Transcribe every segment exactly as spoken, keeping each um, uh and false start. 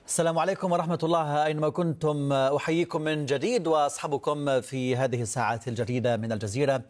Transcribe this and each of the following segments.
السلام عليكم ورحمة الله أينما كنتم، أحييكم من جديد وأصحبكم في هذه الساعات الجديدة من الجزيرة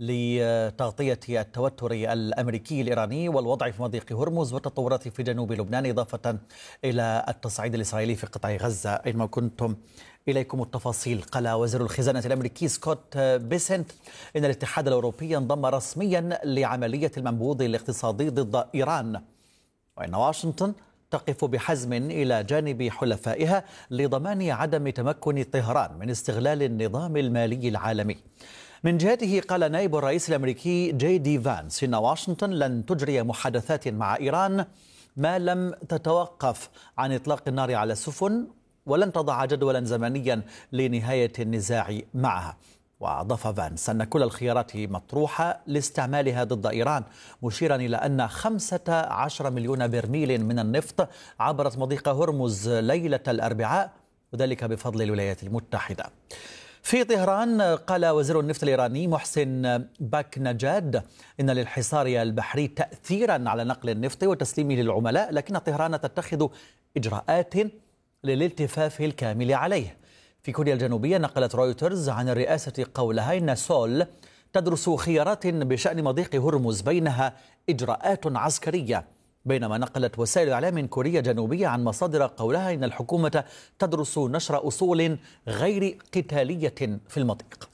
لتغطية التوتر الأمريكي الإيراني والوضع في مضيق هرمز والتطورات في جنوب لبنان، إضافة إلى التصعيد الإسرائيلي في قطاع غزة. أينما كنتم إليكم التفاصيل. قال وزير الخزانة الأمريكي سكوت بيسنت إن الاتحاد الأوروبي انضم رسميا لعملية المنبوذ الاقتصادي ضد إيران، وإن واشنطن تقف بحزم إلى جانب حلفائها لضمان عدم تمكن طهران من استغلال النظام المالي العالمي. من جهته قال نائب الرئيس الأمريكي جي دي فانس إن واشنطن لن تجري محادثات مع إيران ما لم تتوقف عن إطلاق النار على السفن، ولن تضع جدولا زمنيا لنهاية النزاع معها. وأضاف فانس أن كل الخيارات مطروحة لاستعمالها ضد إيران، مشيرا إلى أن خمسة عشر مليون برميل من النفط عبرت مضيق هرمز ليلة الأربعاء، وذلك بفضل الولايات المتحدة. في طهران قال وزير النفط الإيراني محسن باكنجاد إن للحصار البحري تأثيرا على نقل النفط وتسليمه للعملاء، لكن طهران تتخذ إجراءات للالتفاف الكامل عليه. في كوريا الجنوبية نقلت رويترز عن الرئاسة قولها إن سول تدرس خيارات بشأن مضيق هرمز بينها إجراءات عسكرية، بينما نقلت وسائل الإعلام من كوريا الجنوبية عن مصادر قولها إن الحكومة تدرس نشر أصول غير قتالية في المضيق.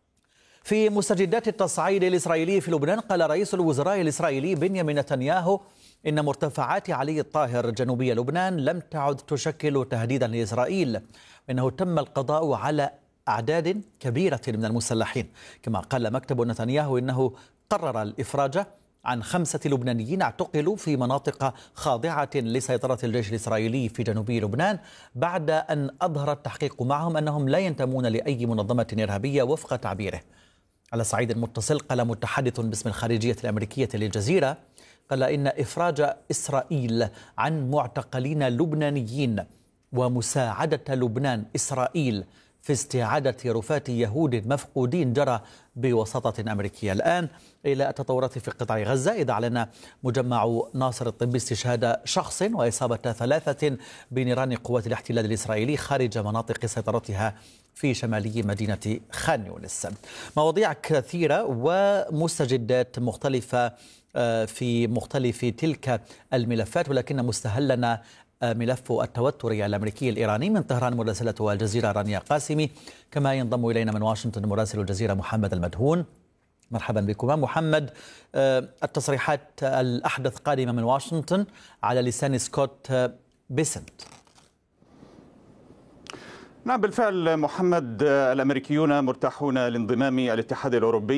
في مستجدات التصعيد الإسرائيلي في لبنان قال رئيس الوزراء الإسرائيلي بنيامين نتنياهو إن مرتفعات علي الطاهر جنوبي لبنان لم تعد تشكل تهديدا لإسرائيل، وإنه تم القضاء على أعداد كبيرة من المسلحين. كما قال مكتب نتنياهو إنه قرر الإفراج عن خمسة لبنانيين اعتقلوا في مناطق خاضعة لسيطرة الجيش الإسرائيلي في جنوب لبنان، بعد أن أظهر التحقيق معهم أنهم لا ينتمون لأي منظمة إرهابية وفق تعبيره. على صعيد متصل قال متحدث باسم الخارجية الأمريكية للجزيرة قال إن إفراج إسرائيل عن معتقلين لبنانيين ومساعدة لبنان إسرائيل في استعادة رفاة يهود مفقودين جرى بوساطة أمريكية. الآن إلى التطورات في قطاع غزة، إذا أعلن مجمع ناصر الطبي استشهاد شخص وإصابة ثلاثة بنيران قوات الاحتلال الإسرائيلي خارج مناطق سيطرتها في شمالي مدينة خان يونس. مواضيع كثيرة ومستجدات مختلفة في مختلف تلك الملفات، ولكن مستهلنا ملف التوتر الأمريكي الإيراني. من طهران مراسلة الجزيرة رانيا قاسمي، كما ينضم إلينا من واشنطن مراسل الجزيرة محمد المدهون. مرحبا بكما محمد. التصريحات الأحدث قادمة من واشنطن على لسان سكوت بيسنت. نعم بالفعل محمد، الأمريكيون مرتاحون لانضمام الاتحاد الأوروبي